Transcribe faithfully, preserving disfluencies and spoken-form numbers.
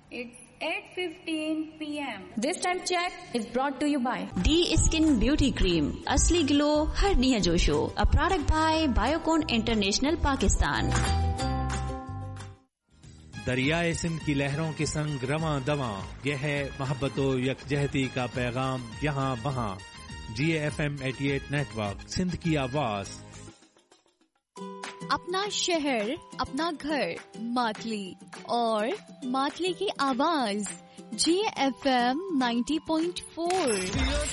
It's eight fifteen p m This time check is brought to you by D Skin Beauty Cream. असली glow हर निया जोशो. A product by Biocon International Pakistan. दरियाए Sindh की लहरों के संग रवां दवां, यह है मोहब्बतो यकजहती का पैगाम यहाँ वहाँ. जी एफ एम अठासी नेटवर्क, सिंध की आवाज. अपना शहर, अपना घर, मातली और मातली की आवाज. जी F M ninety point four.